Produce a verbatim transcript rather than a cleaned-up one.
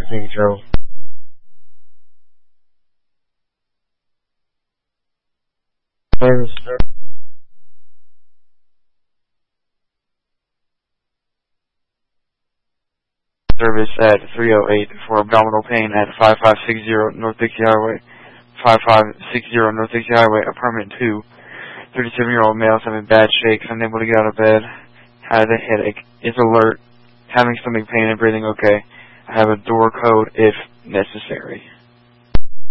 Thank you, Joe. Service. Service at three oh eight for abdominal pain at five five six zero North Dixie Highway. five five six zero North Dixie Highway, apartment two. thirty-seven-year-old male having bad shakes, unable to get out of bed, has a headache, is alert, having stomach pain and breathing okay. I have a door code if necessary.